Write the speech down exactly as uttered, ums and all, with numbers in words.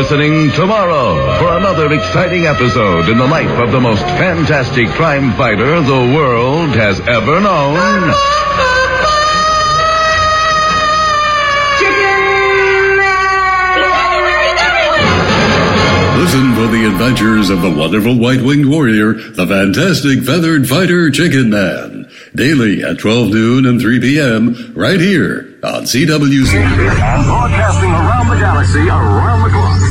listening tomorrow for another exciting episode in the life of the most fantastic crime fighter the world has ever known. Listen for the adventures of the wonderful white-winged warrior, the fantastic feathered fighter Chicken Man. Daily at twelve noon and three p.m. right here on C W Z. And broadcasting around the galaxy, around the clock.